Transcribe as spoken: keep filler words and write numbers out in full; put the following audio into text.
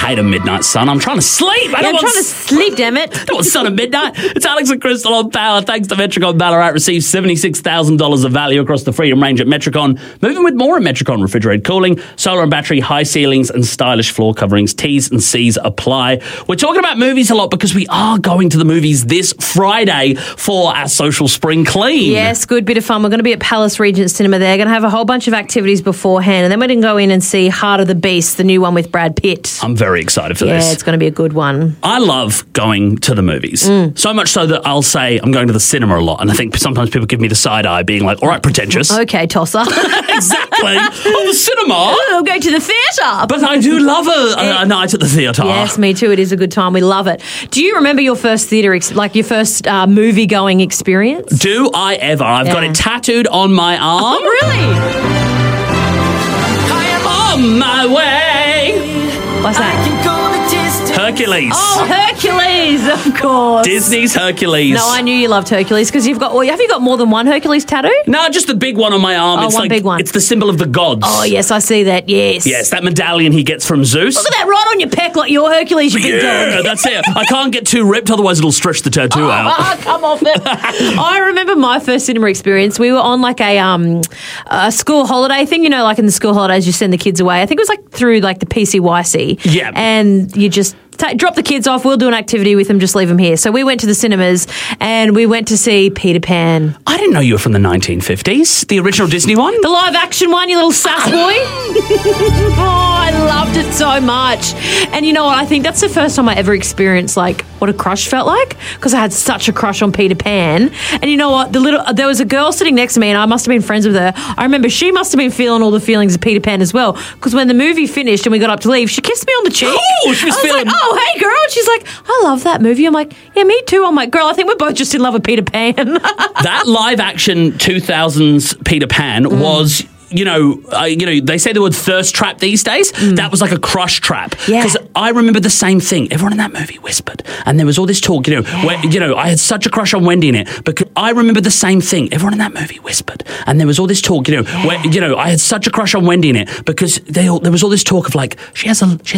hate a midnight sun. I'm trying to sleep. I Yeah, don't I'm want trying to sleep, damn it. I don't want sun at midnight. It's Alex and Crystal on Power. Thanks to Metricon Ballarat. Receive seventy-six thousand dollars of value across the Freedom range at Metricon. Moving with more at Metricon. Refrigerated cooling, solar and battery, high ceilings and stylish floor coverings. T's and C's apply. We're talking about movies a lot because we are going to the movies this Friday for our social spring clean. Yes, good bit of fun. We're going to be at Palace Regent Cinema there. Going to have a whole bunch of activities beforehand, and then we're going to go in and see Heart of the Beast, the new one with Brad Pitt. I'm very excited for yeah, this. Yeah, it's going to be a good one. I love going to the movies. Mm. So much so that I'll say I'm going to the cinema a lot, and I think sometimes people give me the side eye being like, all right, pretentious. Okay, tosser. Exactly. Oh, the cinema. Oh, I'm going to the theatre. But I do love a, a, a night at the theatre. Yes, me too. It is a good time. We love it. Do you remember your first theatre, ex- like your first uh, movie-going experience? Do I ever? I've Yeah. got it tattooed on my arm. Oh, really? I am on my way. What's that? Hercules. Oh, Hercules, of course. Disney's Hercules. No, I knew you loved Hercules because you've got. Well, have you got more than one Hercules tattoo? No, just the big one on my arm. Oh, it's one like, big one. It's the symbol of the gods. Oh, yes, I see that. Yes. Yes, that medallion he gets from Zeus. Look at that right on your pec, like you're Hercules, you big Yeah, dog. that's it. I can't get too ripped, otherwise it'll stretch the tattoo Oh, out. oh, come off it. I remember my first cinema experience. We were on like a um a school holiday thing, you know, like in the school holidays you send the kids away. I think it was like through like the P C Y C. Yeah. And you just ta drop the kids off, we'll do an activity with them, just leave them here. So we went to the cinemas and we went to see Peter Pan. I didn't know you were from the nineteen fifties, the original Disney one. The live action one, you little sass boy. Oh, I loved it so much. And you know what? I think that's the first time I ever experienced like what a crush felt like, because I had such a crush on Peter Pan. And you know what? The little there was a girl sitting next to me, and I must have been friends with her. I remember she must have been feeling all the feelings of Peter Pan as well, because when the movie finished and we got up to leave, she kissed me on the cheek. Oh, she was I was feeling- like, oh, hey, girl. And she's like, I love that movie. I'm like, yeah, me too. I'm like, girl, I think we're both just in love with Peter Pan. That live action two thousands Peter Pan Mm. was, you know, uh, you know, they say the word thirst trap these days. That was like a crush trap. Yeah. Because I remember the same thing. Everyone in that movie whispered, and there was all this talk. You know, where, you know, I had such a crush on Wendy in it. Because I remember the same thing. Everyone in that movie whispered, and there was all this talk. You know, where, you know, I had such a crush on Wendy in it because they all, there was all this talk of like she has a she